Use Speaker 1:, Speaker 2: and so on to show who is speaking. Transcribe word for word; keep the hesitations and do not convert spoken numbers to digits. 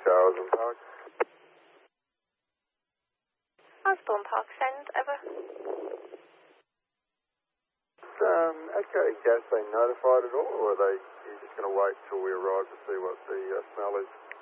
Speaker 1: Osborne Park.
Speaker 2: Osborne Park, send over.
Speaker 1: Um, Echo Gas, they notified at all, or are they you just going to wait till we arrive to see what the uh, smell is?